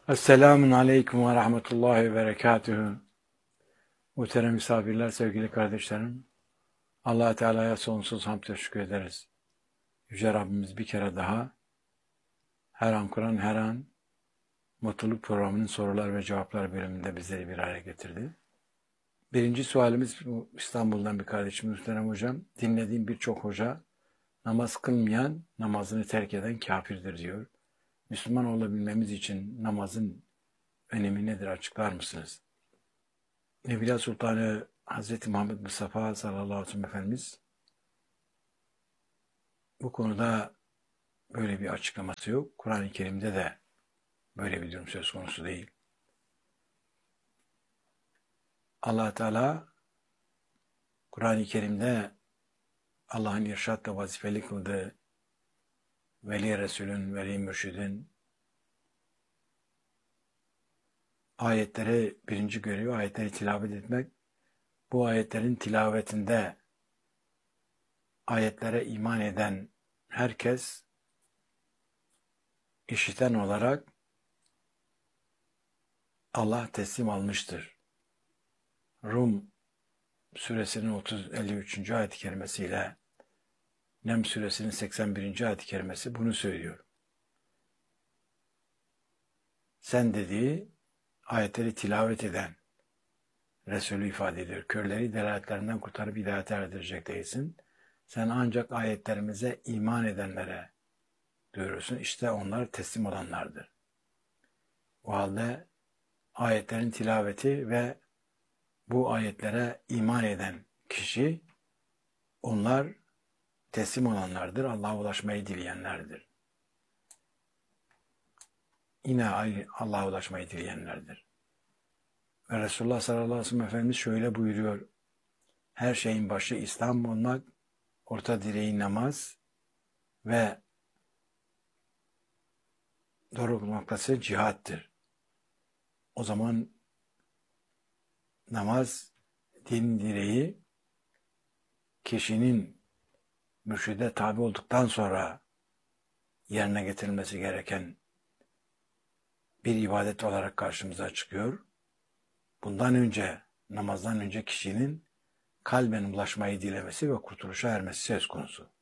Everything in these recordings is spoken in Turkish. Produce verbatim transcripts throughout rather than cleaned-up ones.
Esselamun Aleyküm ve Rahmetullahi ve Berekatühü. Muhterem misafirler, sevgili kardeşlerim. Allah Teala'ya sonsuz hamd ve şükür ederiz. Yüce Rabbimiz bir kere daha her an Kur'an, her an Mutluluk Programı'nın sorular ve cevaplar bölümünde bizleri bir araya getirdi. Birinci sualimiz İstanbul'dan bir kardeşim Muhterem Hocam. Dinlediğim birçok hoca namaz kılmayan, namazını terk eden kafirdir diyor. Müslüman olabilmemiz için namazın önemi nedir, açıklar mısınız? Evliya Sultanı Hazreti Muhammed Mustafa sallallahu aleyhi ve sellem Efendimiz bu konuda böyle bir açıklaması yok. Kur'an-ı Kerim'de de böyle bir durum söz konusu değil. Allah Teala Kur'an-ı Kerim'de Allah'ın irşatla vazifeli kıldığı Veli Resulün, Veli Mürşidin ayetleri birinci görüyor. Ayetleri tilavet etmek. Bu ayetlerin tilavetinde ayetlere iman eden herkes işiten olarak Allah teslim almıştır. Rum suresinin otuz elli üçüncü ayet-i kerimesiyle Nem suresinin seksen birinci ayet-i kerimesi bunu söylüyor. Sen dediği ayetleri tilavet eden Resulü ifade ediyor. Körleri delaletlerinden kurtarıp hidayete erdirecek değilsin. Sen ancak ayetlerimize iman edenlere duyurursun. İşte onlar teslim olanlardır. O halde ayetlerin tilaveti ve bu ayetlere iman eden kişi, onlar teslim olanlardır. Allah'a ulaşmayı dileyenlerdir. Yine Allah'a ulaşmayı dileyenlerdir. Ve Resulullah sallallahu aleyhi ve sellem Efendimiz şöyle buyuruyor. Her şeyin başı İslam olmak, orta direği namaz ve doruk noktası cihattır. O zaman namaz, din direği, kişinin mürşide tabi olduktan sonra yerine getirilmesi gereken bir ibadet olarak karşımıza çıkıyor. Bundan önce, namazdan önce kişinin kalben ulaşmayı dilemesi ve kurtuluşa ermesi söz konusu.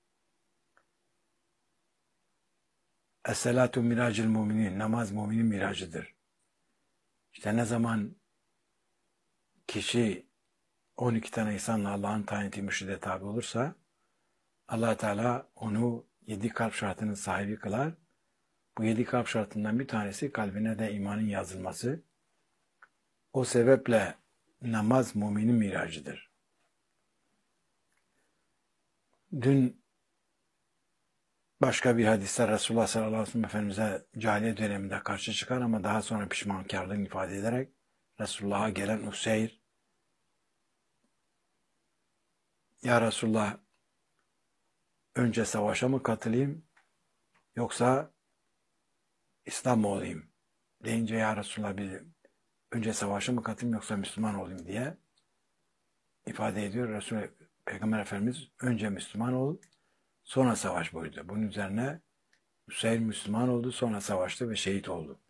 Es-salatu miracil müminin, namaz müminin miracıdır. İşte ne zaman kişi on iki tane insanla Allah'ın tayin ettiği mürşide tabi olursa, Allah Teala onu yedi kalp şartının sahibi kılar. Bu yedi kalp şartından bir tanesi kalbine de imanın yazılması. O sebeple namaz müminin miracıdır. Dün başka bir hadiste Resulullah sallallahu aleyhi ve sellem Efendimiz'e cahiliye döneminde karşı çıkar ama daha sonra pişmankarlığını ifade ederek Resulullah'a gelen Useyr, ya Resulullah, önce savaşa mı katılayım yoksa İslam mı olayım deyince, ya Resulullah, bir önce savaşa mı katılayım yoksa Müslüman olayım diye ifade ediyor. Resul Peygamber Efendimiz önce Müslüman ol, sonra savaş buyurdu. Bunun üzerine Hüseyin Müslüman oldu, sonra savaştı ve şehit oldu.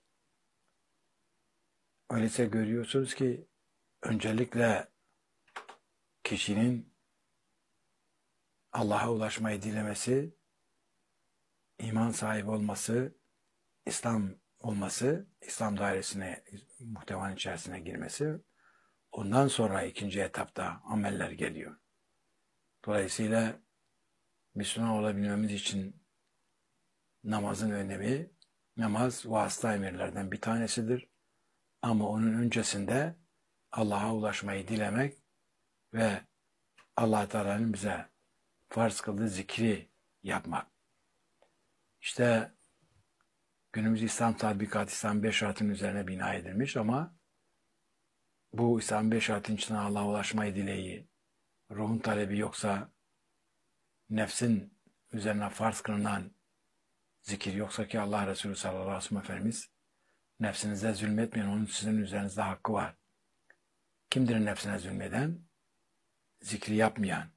Öyleyse görüyorsunuz ki öncelikle kişinin Allah'a ulaşmayı dilemesi, iman sahibi olması, İslam olması, İslam dairesine, muhtevanın içerisine girmesi, ondan sonra ikinci etapta ameller geliyor. Dolayısıyla Müslüman olabilmemiz için namazın önemi, namaz vasıta emirlerden bir tanesidir. Ama onun öncesinde Allah'a ulaşmayı dilemek ve Allah Teala'nın bize farz kıldığı zikri yapmak. İşte günümüz İslam tatbikatı İslam beş şartının üzerine bina edilmiş ama bu İslam beş şartın içine Allah'a ulaşmayı dileği, ruhun talebi yoksa, nefsin üzerine farz kılınan zikir yoksa ki Allah Resulü sallallahu aleyhi ve sellem Efendimiz, nefsinize zulmetmeyin, onun sizin üzerinizde hakkı var. Kimdir nefsine zulmeden? Zikri yapmayan.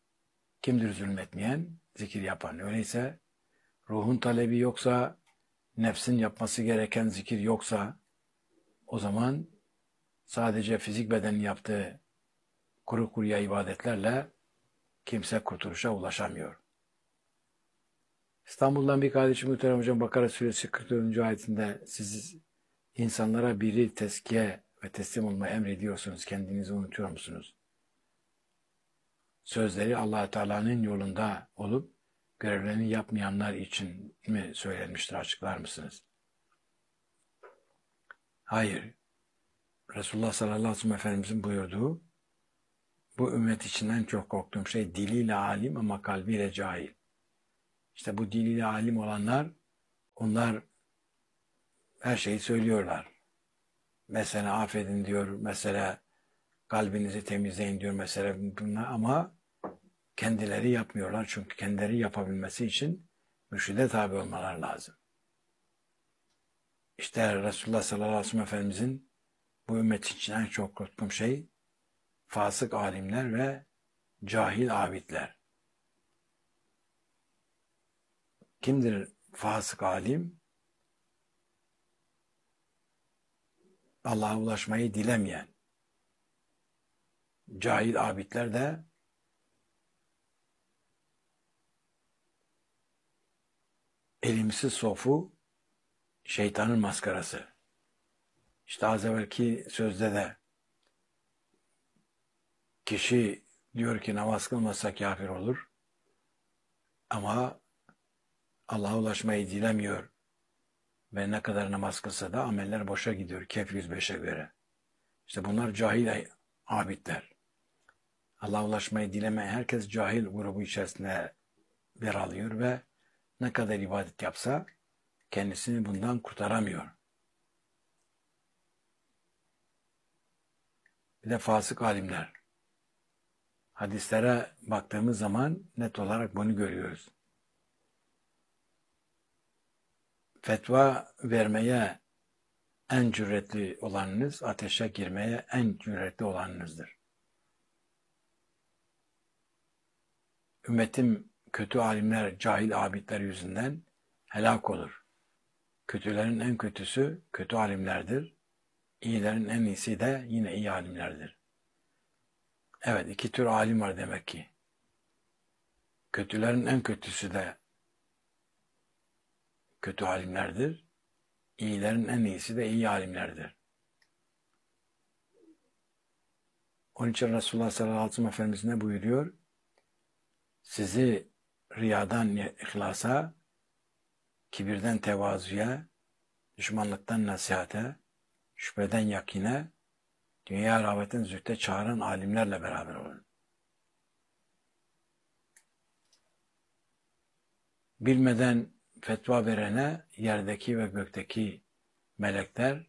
Kimdir zulmetmeyen? Zikir yapan. Öyleyse ruhun talebi yoksa, nefsin yapması gereken zikir yoksa o zaman sadece fizik bedenin yaptığı kuru kuruya ibadetlerle kimse kurtuluşa ulaşamıyor. İstanbul'dan bir kardeşim Muhterem Hocam Bakara Suresi kırk dördüncü ayetinde siz insanlara biri tezkiye ve teslim olmayı emrediyorsunuz. Kendinizi unutuyor musunuz? Sözleri Allah Teala'nın yolunda olup görevlerini yapmayanlar için mi söylenmiştir? Açıklar mısınız? Hayır. Resulullah sallallahu aleyhi ve sellem Efendimizin buyurduğu bu ümmet için en çok korktuğum şey diliyle alim ama kalbiyle cahil. İşte bu diliyle alim olanlar onlar her şeyi söylüyorlar. Mesela affedin diyor, mesela kalbinizi temizleyin diyor mesela bunlar ama kendileri yapmıyorlar. Çünkü kendileri yapabilmesi için mürşide tabi olmalar lazım. İşte Resulullah sallallahu aleyhi ve sellem Efendimizin bu ümmet için en çok korktuğum şey fasık alimler ve cahil abidler. Kimdir fasık alim? Allah'a ulaşmayı dilemeyen. Cahil abidler de elimsiz sofu, şeytanın maskarası. İşte az evvelki sözde de kişi diyor ki namaz kılmazsa kafir olur. Ama Allah'a ulaşmayı dilemiyor. Ve ne kadar namaz kılsa da ameller boşa gidiyor. Kehf yüz beşe göre. İşte bunlar cahil abidler. Allah'a ulaşmayı dilemeyen herkes cahil grubu içerisinde yer alıyor ve ne kadar ibadet yapsa kendisini bundan kurtaramıyor. Bir de fasık alimler. Hadislere baktığımız zaman net olarak bunu görüyoruz. Fetva vermeye en cüretli olanınız, ateşe girmeye en cüretli olanınızdır. Ümmetim kötü alimler, cahil abidler yüzünden helak olur. Kötülerin en kötüsü kötü alimlerdir. İyilerin en iyisi de yine iyi alimlerdir. Evet, iki tür alim var demek ki. Kötülerin en kötüsü de kötü alimlerdir. İyilerin en iyisi de iyi alimlerdir. Onun için Resulullah sallallahu aleyhi ve sellem Efendimiz ne buyuruyor? Sizi riyadan ihlasa, kibirden tevazuya, düşmanlıktan nasihate, şüpheden yakine, dünya rağbetten zühte çağıran alimlerle beraber olun. Bilmeden fetva verene yerdeki ve gökteki melekler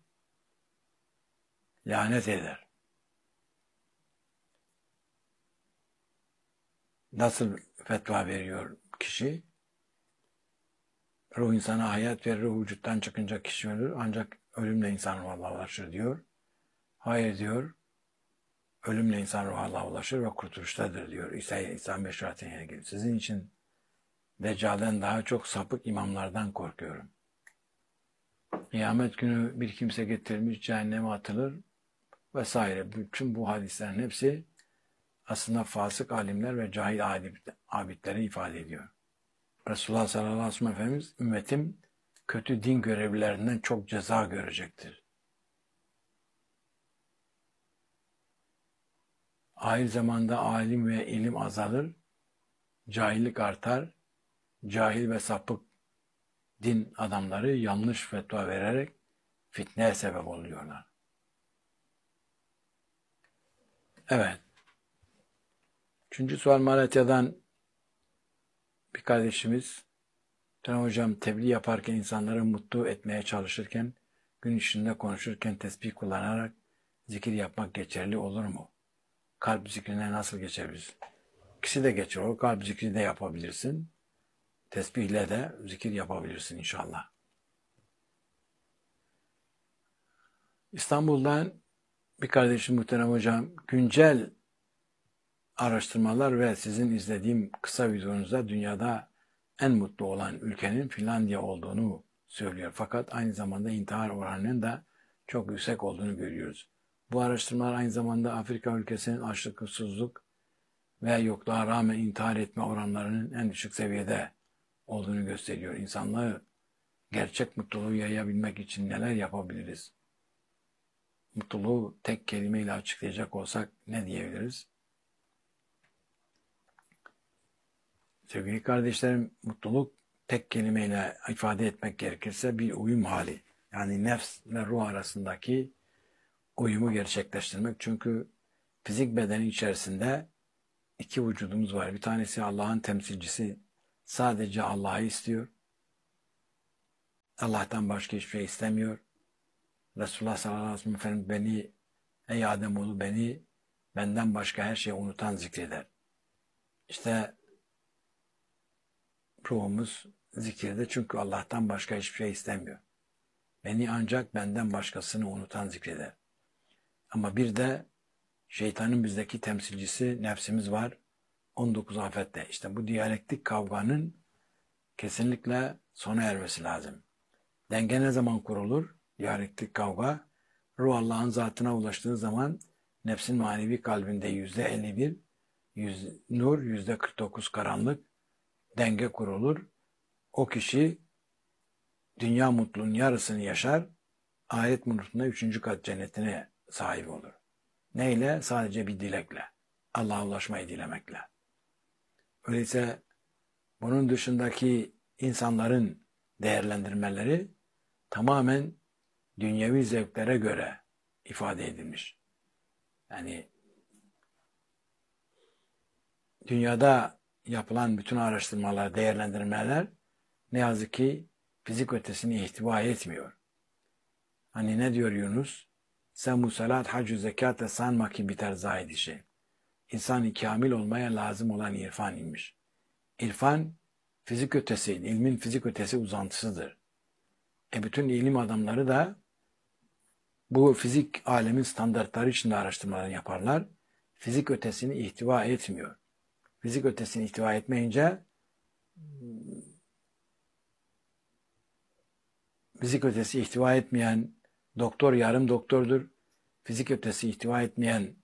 lanet eder. Nasıl fetva veriyor kişi? Ruh insana hayat verir, ruh vücuttan çıkınca kişi ölür ancak ölümle insan ruh Allah'a ulaşır diyor. Hayır diyor, ölümle insan ruh Allah'a ulaşır ve kurtuluştadır diyor. İsa, İsa Beşşat'ın ilgili. Sizin için Deccal'den daha çok sapık imamlardan korkuyorum. Kıyamet günü bir kimse getirilmiş, cehenneme atılır vesaire. Bütün bu hadislerin hepsi aslında fasık alimler ve cahil abidleri ifade ediyor. Resulullah sallallahu aleyhi ve sellem Efendimiz, ümmetim kötü din görevlilerinden çok ceza görecektir. Ahir zamanda alim ve ilim azalır, cahillik artar, cahil ve sapık din adamları yanlış fetva vererek fitneye sebep oluyorlar. Evet. Üçüncü sual Malatya'dan bir kardeşimiz, Hocam, hocam tebliğ yaparken insanları mutlu etmeye çalışırken, gün içinde konuşurken tesbih kullanarak zikir yapmak geçerli olur mu? Kalp zikrine nasıl geçebiliriz? İkisi de geçer. O kalp zikri de yapabilirsin. Tesbihle de zikir yapabilirsin inşallah. İstanbul'dan bir kardeşim Muhterem Hocam, güncel araştırmalar ve sizin izlediğim kısa videonuzda dünyada en mutlu olan ülkenin Finlandiya olduğunu söylüyor. Fakat aynı zamanda intihar oranının da çok yüksek olduğunu görüyoruz. Bu araştırmalar aynı zamanda Afrika ülkesinin açlık, susuzluk ve yokluğa rağmen intihar etme oranlarının en düşük seviyede olduğunu gösteriyor. İnsanlığı gerçek mutluluğu yayabilmek için neler yapabiliriz? Mutluluğu tek kelimeyle açıklayacak olsak ne diyebiliriz? Sevgili kardeşlerim, mutluluk tek kelimeyle ifade etmek gerekirse bir uyum hali. Yani nefs ve ruh arasındaki uyumu gerçekleştirmek. Çünkü fizik bedeni içerisinde iki vücudumuz var. Bir tanesi Allah'ın temsilcisi, sadece Allah'ı istiyor. Allah'tan başka hiçbir şey istemiyor. Resulullah sallallahu aleyhi ve sellem Efendimiz beni, ey Ademoğlu beni benden başka her şeyi unutan zikreder. İşte ruhumuz zikirde çünkü Allah'tan başka hiçbir şey istemiyor. Beni ancak benden başkasını unutan zikreder. Ama bir de şeytanın bizdeki temsilcisi nefsimiz var. on dokuz afette. İşte bu diyalektik kavganın kesinlikle sona ermesi lazım. Denge ne zaman kurulur? Diyalektik kavga, ruh Allah'ın zatına ulaştığı zaman nefsin manevi kalbinde yüzde elli bir yüz, nur, yüzde kırk dokuz karanlık denge kurulur. O kişi dünya mutluluğunun yarısını yaşar, ahiret mutluluğunda üçüncü kat cennetine sahip olur. Neyle? Sadece bir dilekle. Allah'a ulaşmayı dilemekle. Öyleyse bunun dışındaki insanların değerlendirmeleri tamamen dünyevi zevklere göre ifade edilmiş. Yani dünyada yapılan bütün araştırmalar, değerlendirmeler ne yazık ki fizik ötesini ihtiva etmiyor. Hani ne diyor Yunus? Sen musalat, hac-ı zekâte sanma ki biter zahid işi. İnsan-ı kamil olmaya lazım olan irfan imiş. İrfan fizik ötesi, ilmin fizik ötesi uzantısıdır. E bütün ilim adamları da bu fizik alemin standartları içinde araştırmalar yaparlar. Fizik ötesini ihtiva etmiyor. Fizik ötesini ihtiva etmeyince fizik ötesi ihtiva etmeyen doktor yarım doktordur. Fizik ötesi ihtiva etmeyen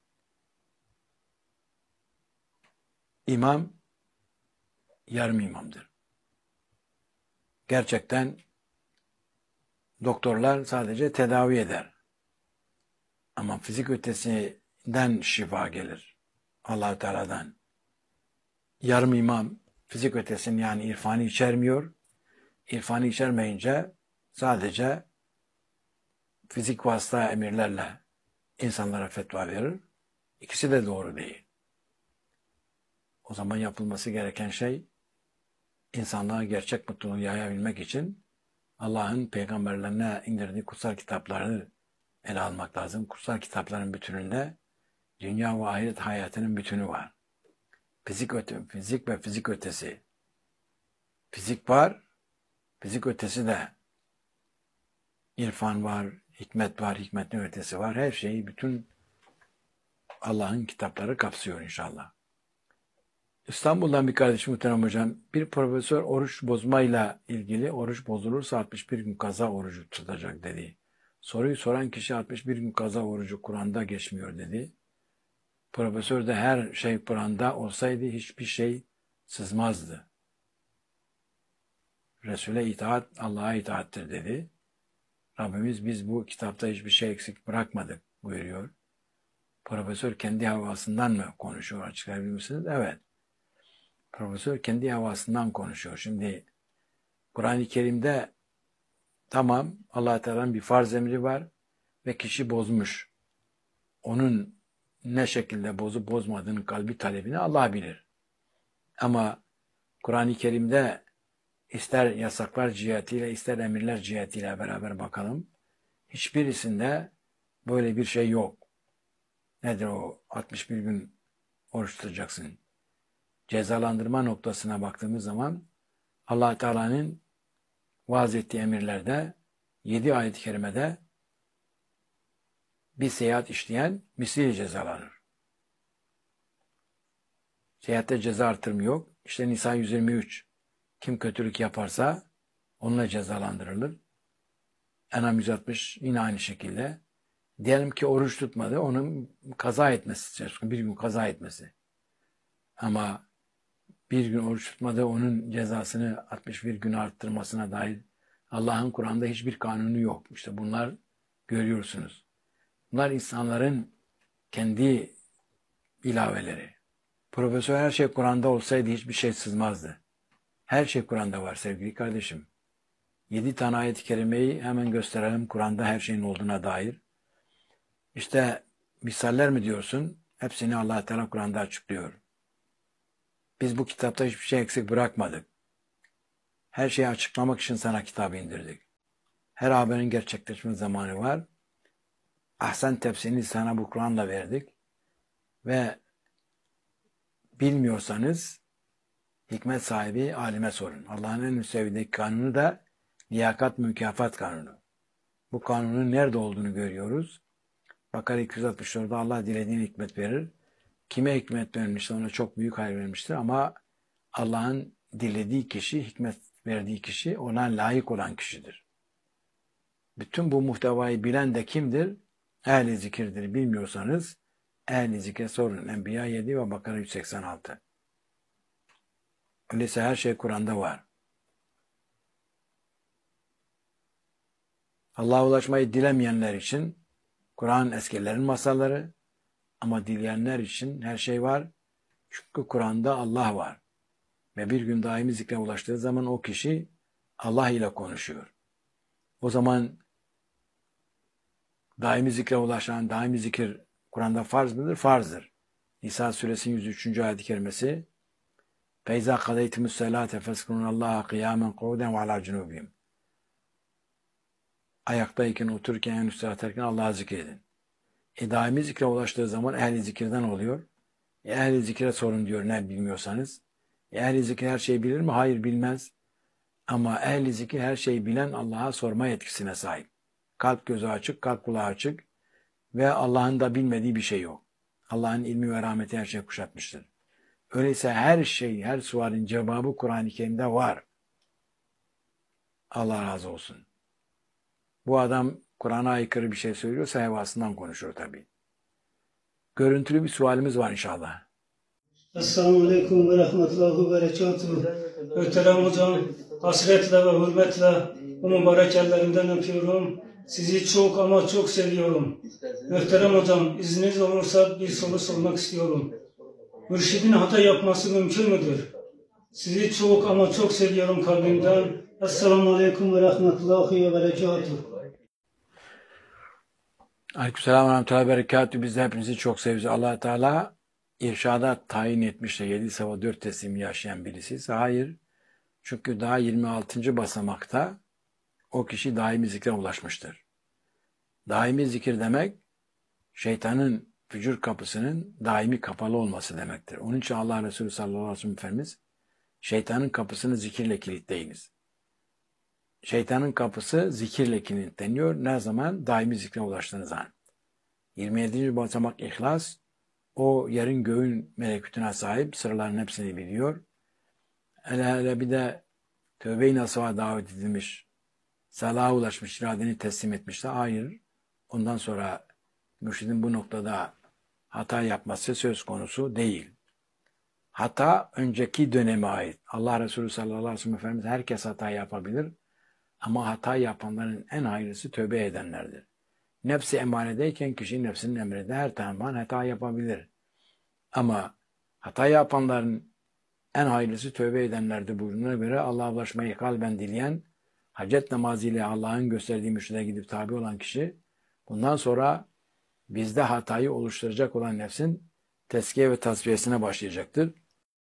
imam yarım imamdır. Gerçekten doktorlar sadece tedavi eder. Ama fizik ötesinden şifa gelir. Allah-u Teala'dan. Yarım imam fizik ötesini yani irfanı içermiyor. İrfanı içermeyince sadece fizik vasıta emirlerle insanlara fetva verir. İkisi de doğru değil. O zaman yapılması gereken şey insanlığa gerçek mutluluğu yayabilmek için Allah'ın peygamberlerine indirdiği kutsal kitaplarını ele almak lazım. Kutsal kitapların bütününde dünya ve ahiret hayatının bütünü var. Fizik, öte, fizik ve fizik ötesi. Fizik var, fizik ötesi de. İrfan var, hikmet var, hikmetin ötesi var. Her şeyi, bütün Allah'ın kitapları kapsıyor inşallah. İstanbul'dan bir kardeşim muhterem hocam, bir profesör oruç bozmayla ilgili oruç bozulursa altmış bir gün kaza orucu tutacak dedi. Soruyu soran kişi altmış bir gün kaza orucu Kur'an'da geçmiyor dedi. Profesör de her şey Kur'an'da olsaydı hiçbir şey sızmazdı. Resul'e itaat Allah'a itaattir dedi. Rabbimiz biz bu kitapta hiçbir şey eksik bırakmadık buyuruyor. Profesör kendi havasından mı konuşuyor, açıklayabilir misiniz? Evet. Profesör kendi havasından konuşuyor. Şimdi Kur'an-ı Kerim'de tamam Allah Teala'nın bir farz emri var ve kişi bozmuş. Onun ne şekilde bozup bozmadığını kalbi talebini Allah bilir. Ama Kur'an-ı Kerim'de ister yasaklar cihetiyle ister emirler cihetiyle beraber bakalım. Hiçbirisinde böyle bir şey yok. Nedir o? altmış bir gün oruç tutacaksın. Cezalandırma noktasına baktığımız zaman Allah Teala'nın vaaz ettiği emirlerde yedi ayet-i kerimede bir seyahat işleyen misliyle cezalanır. Seyahatte ceza artırımı yok. İşte Nisa yüz yirmi üç. Kim kötülük yaparsa onunla cezalandırılır. En'am yüz altmış yine aynı şekilde. Diyelim ki oruç tutmadı, onun kaza etmesi, bir gün kaza etmesi. Ama bir gün oruç tutmadı, onun cezasını altmış bir gün arttırmasına dair Allah'ın Kur'an'da hiçbir kanunu yok. İşte bunlar görüyorsunuz. Bunlar insanların kendi ilaveleri. Profesör her şey Kur'an'da olsaydı hiçbir şey sızmazdı. Her şey Kur'an'da var sevgili kardeşim. Yedi tane ayet-i kerimeyi hemen gösterelim Kur'an'da her şeyin olduğuna dair. İşte misaller mi diyorsun? Hepsini Allah Teala Kur'an'da açıklıyor. Biz bu kitapta hiçbir şey eksik bırakmadık. Her şeyi açıklamak için sana kitabı indirdik. Her haberin gerçekleşme zamanı var. Ahsen tefsirini sana bu Kur'an'la verdik. Ve bilmiyorsanız hikmet sahibi alime sorun. Allah'ın en üst seviyedeki kanunu da liyakat mükafat kanunu. Bu kanunun nerede olduğunu görüyoruz. Bakara iki yüz altmış dörtte Allah dilediğine hikmet verir. Kime hikmet vermişse ona çok büyük hayır vermiştir. Ama Allah'ın dilediği kişi, hikmet verdiği kişi ona layık olan kişidir. Bütün bu muhtevayı bilen de kimdir? Ehl-i zikirdir. Bilmiyorsanız ehl-i zikre sorun. Enbiya yedi ve Bakara yüz seksen altı. Öyleyse her şey Kur'an'da var. Allah'a ulaşmayı dilemeyenler için Kur'an eskilerin masalları, ama dileyenler için her şey var. Çünkü Kur'an'da Allah var. Ve bir gün daimi zikre ulaştığı zaman o kişi Allah ile konuşuyor. O zaman daimi zikre ulaşan, daimi zikir Kur'an'da farz mıdır? Farzdır. Nisa suresinin yüz üçüncü ayet-i kerimesi فَاِذَا قَدَيْتُمُ السَّلَاةَ فَاسْكُرُونَ اللّٰهَ قِيَامًا قُعُودًا وَعَلَى جُنُوبِهِمْ. Ayaktayken, otururken, en üstü atarken Allah'ı zikredin. E daimi zikre ulaştığı zaman ehli zikirden oluyor. E, ehli zikre sorun diyor ne bilmiyorsanız. E, ehli zikir her şeyi bilir mi? Hayır, bilmez. Ama ehli zikir her şeyi bilen Allah'a sorma yetkisine sahip. Kalp gözü açık, kalp kulağı açık ve Allah'ın da bilmediği bir şey yok. Allah'ın ilmi ve rahmeti her şeyi kuşatmıştır. Öyleyse her şey, her sualin cevabı Kur'an-ı Kerim'de var. Allah razı olsun. Bu adam Kur'an'a aykırı bir şey söylüyorsa hevasından konuşur tabii. Görüntülü bir sualimiz var inşallah. Esselamu Aleyküm ve Rahmetullahi ve Berekatuhu. Muhterem hocam, hasretle ve hürmetle o mübarek ellerinden öpüyorum. Sizi çok ama çok seviyorum. Muhterem hocam, izniniz olursa bir soru sormak istiyorum. Mürşidin hata yapması mümkün müdür? Sizi çok ama çok seviyorum kalbimden. Esselamu Aleyküm ve Rahmetullahi ve Berekatuhu. Aleykümselam ve Rahmetullahi ve Berekatuhu. Biz de hepinizi çok seviyoruz. Allah Teala irşada tayin etmiş de yedi sabah dört teslim yaşayan birisi. Hayır. Çünkü daha yirmi altıncı basamakta o kişi daimi zikre ulaşmıştır. Daimi zikir demek şeytanın fücur kapısının daimi kapalı olması demektir. Onun için Allah Resulü sallallahu aleyhi ve sellem Efendimiz şeytanın kapısını zikirle kilitleyiniz. Şeytanın kapısı zikirle kilitleniyor. Ne zaman? Daimi zikre ulaştığınız an. yirmi yedinci basamak ihlas. O yerin göğün melekutuna sahip, sırların hepsini biliyor. Hele hele bir de tövbe-i nasuha davet edilmiş, salaha ulaşmış, iradeni teslim etmişler. Hayır. Ondan sonra mürşidin bu noktada hata yapması söz konusu değil. Hata önceki döneme ait. Allah Resulü sallallahu aleyhi ve sellem Efendimiz herkes hata yapabilir. Ama hata yapanların en hayırlısı tövbe edenlerdir. Nefsi emaredeyken kişi nefsinin emrinde her zaman hata yapabilir. Ama hata yapanların en hayırlısı tövbe edenlerdir buyurduğuna göre Allah'a ulaşmayı kalben dileyen, hacet namazıyla Allah'ın gösterdiği mürşide gidip tabi olan kişi, bundan sonra bizde hatayı oluşturacak olan nefsin teskiye ve tasfiyesine başlayacaktır.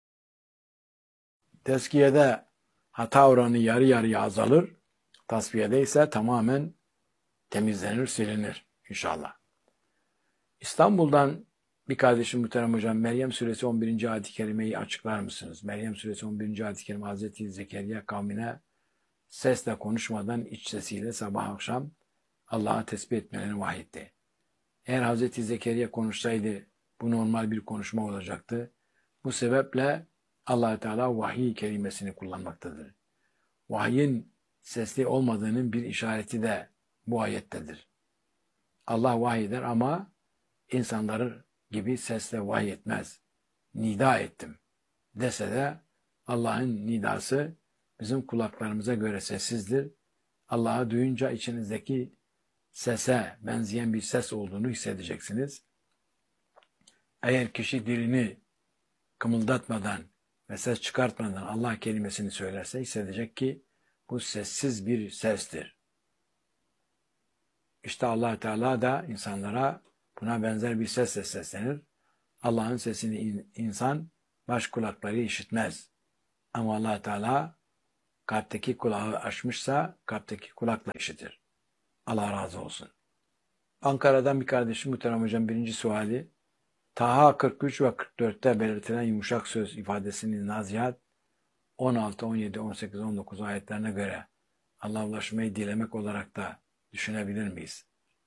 Teskiyede hata oranı yarı yarıya azalır, tasfiyede ise tamamen temizlenir, silinir inşallah. İstanbul'dan bir kardeşim muhterem hocam, Meryem suresi on birinci ayet-i kerimeyi açıklar mısınız? Meryem suresi on birinci ayet-i kerime Hazreti Zekeriya kavmine sesle konuşmadan iç sesiyle sabah akşam Allah'a tesbih etmelerini vahyetti. Eğer Hazreti Zekeriya konuşsaydı bu normal bir konuşma olacaktı. Bu sebeple Allah Teala vahiy kelimesini kullanmaktadır. Vahyin sesli olmadığının bir işareti de bu ayettedir. Allah vahyeder ama insanları gibi sesle vahyetmez. Nida ettim dese de Allah'ın nidası bizim kulaklarımıza göre sessizdir. Allah'ı duyunca içinizdeki sese benzeyen bir ses olduğunu hissedeceksiniz. Eğer kişi dilini kımıldatmadan ve ses çıkartmadan Allah kelimesini söylerse hissedecek ki bu sessiz bir sestir. İşte Allah Teala da insanlara buna benzer bir sesle seslenir. Allah'ın sesini insan baş kulakları işitmez. Ama Allah Teala kalpteki kulağı açmışsa kalpteki kulakla işitir. Allah razı olsun. Ankara'dan bir kardeşim Muhterem Hocam birinci suali. Taha kırk üç ve kırk dörtte belirtilen yumuşak söz ifadesinin Nazihat on altı, on yedi, on sekiz, on dokuz ayetlerine göre Allah'a ulaşmayı dilemek olarak da düşünebilir miyiz?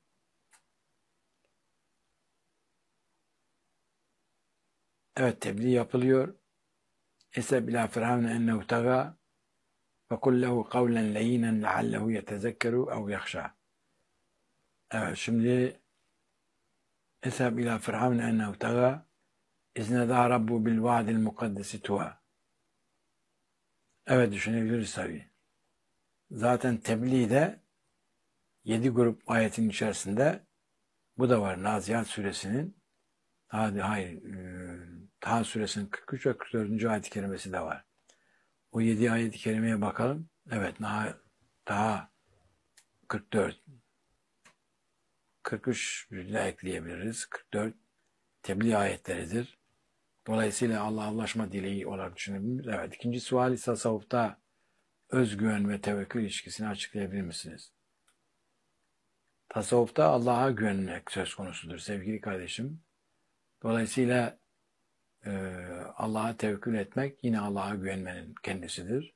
Evet, tebliğ yapılıyor. Eseb ila firavne ennehu taga ve kul lehu kavlen leyinen leallehu yetezekkeru ev yakhşa. Evet, şimdi Eseb ila firavne ennehu taga izneda rabbu bil vaadil mukaddesi tuha. Evet, düşünebiliriz tabii. Zaten tebliğde yedi grup ayetin içerisinde bu da var. Nazihat suresinin hadi hayır Taha suresinin kırk üç ve kırk dördüncü ayet-i kerimesi de var. O yedi ayet-i kerimeye bakalım. Evet, Taha kırk dört. kırk üç ile ekleyebiliriz. kırk dört tebliğ ayetleridir. Dolayısıyla Allah'a ulaşma dileği olarak düşünebiliriz. Evet, ikinci sual ise tasavvufta özgüven ve tevekkül ilişkisini açıklayabilir misiniz? Tasavvufta Allah'a güvenmek söz konusudur sevgili kardeşim. Dolayısıyla e, Allah'a tevekkül etmek yine Allah'a güvenmenin kendisidir.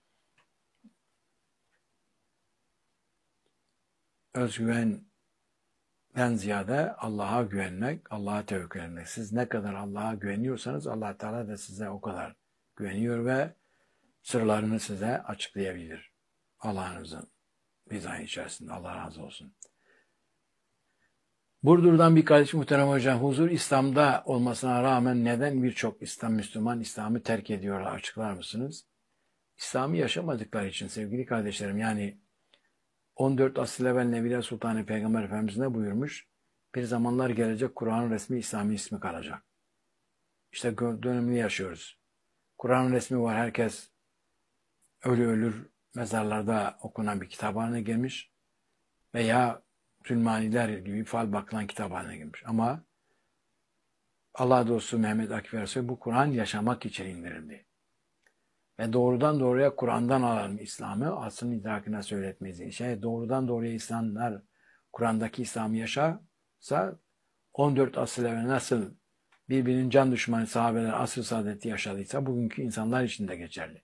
Özgüvenden ziyade Allah'a güvenmek, Allah'a tevekkül etmek. Siz ne kadar Allah'a güveniyorsanız Allah Teala da size o kadar güveniyor ve sırlarını size açıklayabilir. Allah'ınızın rızası içerisinde. Allah razı olsun. Burdur'dan bir kardeşim Muhterem Hocam, huzur İslam'da olmasına rağmen neden birçok İslam Müslüman İslam'ı terk ediyorlar, açıklar mısınız? İslam'ı yaşamadıkları için sevgili kardeşlerim, yani on dört asıl evvel Nebiler Sultanı Peygamber Efendimiz ne buyurmuş? Bir zamanlar gelecek Kur'an'ın resmi İslam'ın ismi kalacak. İşte dönemini yaşıyoruz. Kur'an'ın resmi var, herkes ölü ölür mezarlarda okunan bir kitap haline gelmiş veya Sülmaniler gibi fal bakılan kitap haline gelmiş. Ama Allah dostu Mehmet Akif Ersoy bu Kur'an yaşamak için indirildi. Ve doğrudan doğruya Kur'an'dan alalım İslam'ı, aslında idrakine söyletmeyiz. Şey, doğrudan doğruya İslamlar Kur'an'daki İslam'ı yaşarsa on dört asıl evvel nasıl birbirinin can düşmanı sahabeler asr-ı saadeti yaşadıysa bugünkü insanlar için de geçerli.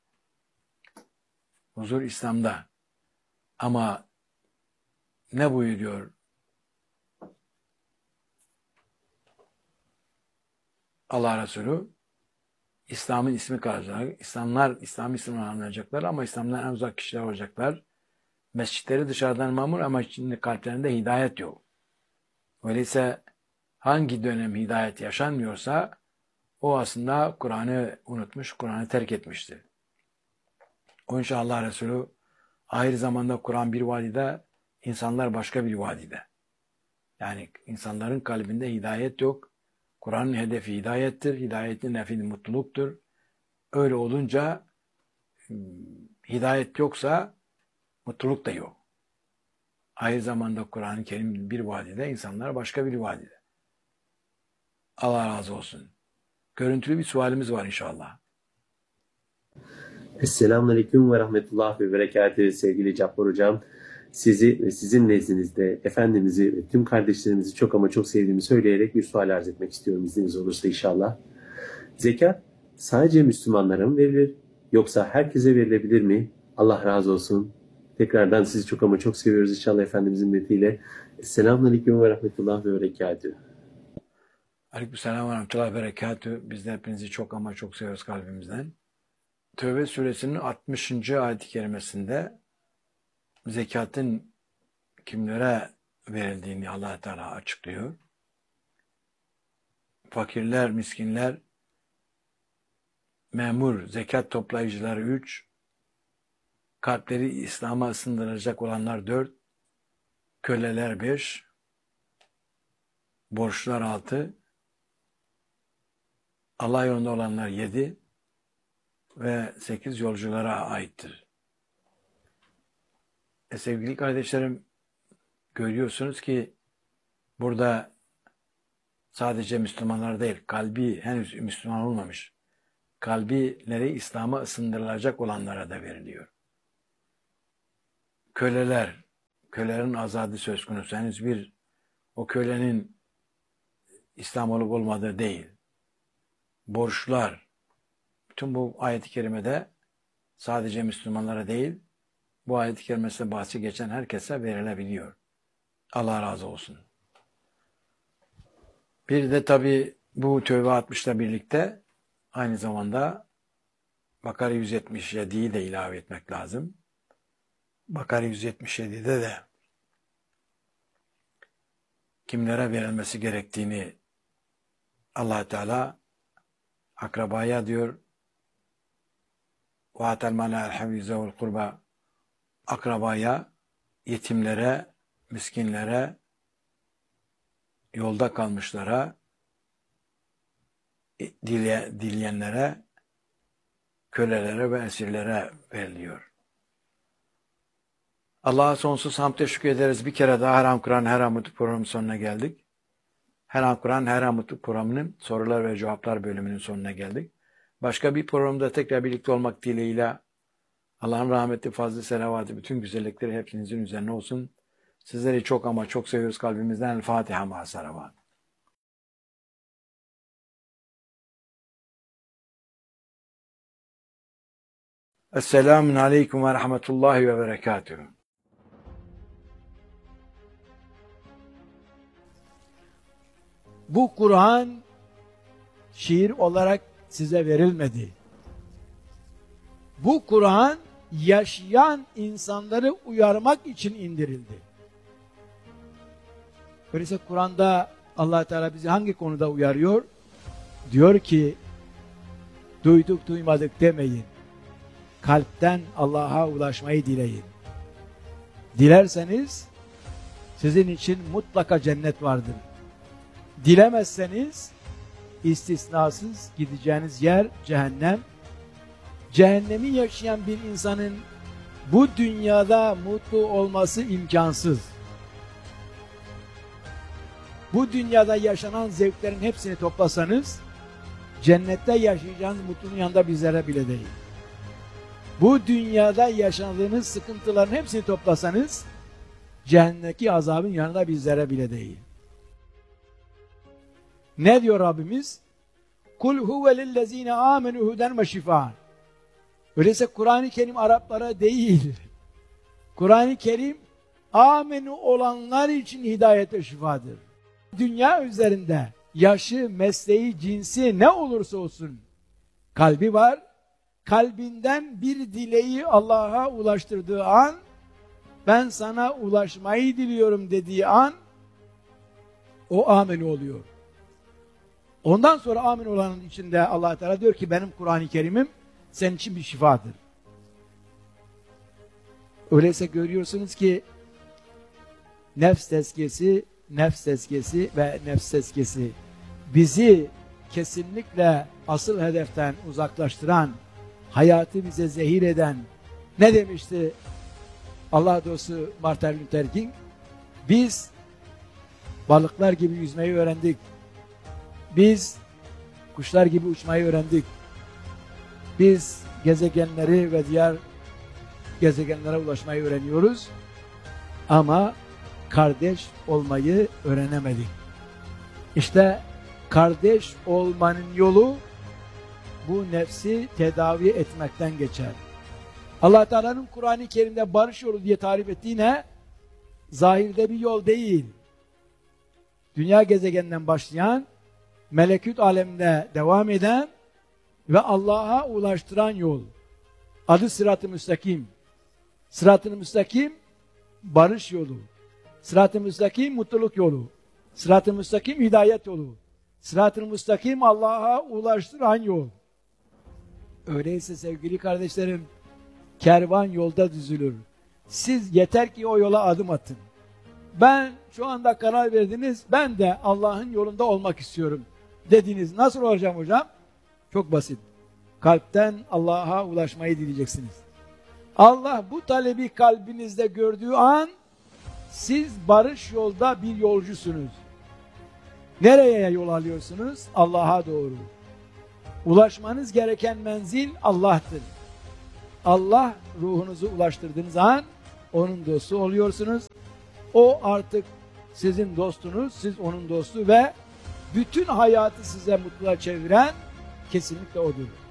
Huzur İslam'da. Ama ne buyuruyor? Allah Resulü, İslam'ın ismi kalacak. İslamlar, İslam ismini anlayacaklar ama İslam'dan en uzak kişiler olacaklar. Mescitleri dışarıdan mamur ama şimdi kalplerinde hidayet yok. Öyleyse hangi dönem hidayet yaşanmıyorsa o aslında Kur'an'ı unutmuş, Kur'an'ı terk etmiştir. O inşallah Resulü ahir zamanda Kur'an bir vadide, insanlar başka bir vadide. Yani insanların kalbinde hidayet yok. Kur'an'ın hedefi hidayettir. Hidayetin nefi mutluluktur. Öyle olunca hidayet yoksa mutluluk da yok. Ahir zamanda Kur'an-ı Kerim bir vadide, insanlar başka bir vadide. Allah razı olsun. Görüntülü bir sualimiz var inşallah. Esselamun ve rahmetullah ve berekatühü sevgili Cabbar Hocam. Sizi ve sizin nezdinizde Efendimiz'i ve tüm kardeşlerimizi çok ama çok sevdiğimi söyleyerek bir sual arz etmek istiyorum izniniz olursa inşallah. Zekat sadece Müslümanlara mı verilir yoksa herkese verilebilir mi? Allah razı olsun. Tekrardan sizi çok ama çok seviyoruz inşallah Efendimizin metniyle. Esselamun ve rahmetullah ve berekatühü. Aleykümselam ve rahmetullah ve berekatühü. Biz de hepinizi çok ama çok seviyoruz kalbimizden. Tövbe suresinin altmışıncı ayet-i kerimesinde zekatın kimlere verildiğini Allah Teala açıklıyor. Fakirler, miskinler, memur, zekat toplayıcıları üç, kalpleri İslam'a ısındıracak olanlar dört, köleler beş, borçlular altı, Allah yolunda olanlar yedi ve sekiz yolculara aittir. E sevgili kardeşlerim, görüyorsunuz ki burada sadece Müslümanlar değil, kalbi henüz Müslüman olmamış, kalbileri İslam'a ısındırılacak olanlara da veriliyor. Köleler, kölelerin azadı söz konusu. Henüz bir o kölenin İslam olup olmadığı değil. Borçlar, bütün bu ayet-i kerimede sadece Müslümanlara değil, bu ayet-i kerimesinde bahsi geçen herkese verilebiliyor. Allah razı olsun. Bir de tabi bu Tevbe altmışla birlikte aynı zamanda Bakara yüz yetmiş yediyi de ilave etmek lazım. Bakara yüz yetmiş yedide de kimlere verilmesi gerektiğini Allah Teala akrabaya diyor, وَاَتَ الْمَنَا الْحَوِيزَ وَالْقُرْبَ, akrabaya, yetimlere, miskinlere, yolda kalmışlara, dile, dileyenlere, kölelere ve esirlere veriliyor. Allah'a sonsuz hamd teşekkür ederiz. Bir kere daha Her Kur'an Her Amutlu programının sonuna geldik. Her Kur'an Her Amutlu programının sorular ve cevaplar bölümünün sonuna geldik. Başka bir programda tekrar birlikte olmak dileğiyle Allah'ın rahmeti, fazlı, selavatı, bütün güzellikleri hepinizin üzerine olsun. Sizleri çok ama çok seviyoruz kalbimizden. El Fatiha ma salavat. Esselamun aleyküm ve rahmetullahi ve berekatuhu. Bu Kur'an şiir olarak size verilmedi. Bu Kur'an yaşayan insanları uyarmak için indirildi. Öyleyse Kur'an'da Allah Teala bizi hangi konuda uyarıyor? Diyor ki, duyduk duymadık demeyin. Kalpten Allah'a ulaşmayı dileyin. Dilerseniz sizin için mutlaka cennet vardır. Dilemezseniz istisnasız gideceğiniz yer cehennem. Cehennemi yaşayan bir insanın bu dünyada mutlu olması imkansız. Bu dünyada yaşanan zevklerin hepsini toplasanız cennette yaşayacağınız mutluluğun yanında bir zerre bile değil. Bu dünyada yaşadığınız sıkıntıların hepsini toplasanız cehennemdeki azabın yanında bir zerre bile değil. Ne diyor Rabbimiz? Kul huve lillezine amenu huden ve şifaan. Öyleyse Kur'an-ı Kerim Araplara değil. Kur'an-ı Kerim amenu olanlar için hidayet ve şifadır. Dünya üzerinde yaşı, mesleği, cinsi ne olursa olsun kalbi var. Kalbinden bir dileği Allah'a ulaştırdığı an, ben sana ulaşmayı diliyorum dediği an o amenu oluyor. Ondan sonra amin olanın içinde Allah Teala diyor ki benim Kur'an-ı Kerim'im senin için bir şifadır. Öyleyse görüyorsunuz ki nefs tezkiyesi, nefs tezkiyesi ve nefs tezkiyesi bizi kesinlikle asıl hedeften uzaklaştıran, hayatı bize zehir eden, ne demişti Allah dostu Martin Luther King? Biz balıklar gibi yüzmeyi öğrendik. Biz kuşlar gibi uçmayı öğrendik. Biz gezegenleri ve diğer gezegenlere ulaşmayı öğreniyoruz. Ama kardeş olmayı öğrenemedik. İşte kardeş olmanın yolu bu nefsi tedavi etmekten geçer. Allah Teala'nın Kur'an-ı Kerim'de barış yolu diye tarif ettiği ne? Zahirde bir yol değil. Dünya gezegeninden başlayan, melekut aleminde devam eden ve Allah'a ulaştıran yol. Adı sırat-ı müstakim. Sırat-ı müstakim barış yolu. Sırat-ı müstakim mutluluk yolu. Sırat-ı müstakim hidayet yolu. Sırat-ı müstakim Allah'a ulaştıran yol. Öyleyse sevgili kardeşlerim, kervan yolda düzülür. Siz yeter ki o yola adım atın. Ben şu anda karar verdiniz, ben de Allah'ın yolunda olmak istiyorum dediniz. Nasıl olacağım hocam? Çok basit. Kalpten Allah'a ulaşmayı dileyeceksiniz. Allah bu talebi kalbinizde gördüğü an siz barış yolda bir yolcusunuz. Nereye yol alıyorsunuz? Allah'a doğru. Ulaşmanız gereken menzil Allah'tır. Allah ruhunuzu ulaştırdığınız an onun dostu oluyorsunuz. O artık sizin dostunuz, siz onun dostu ve bütün hayatı size mutluluğa çeviren kesinlikle odur.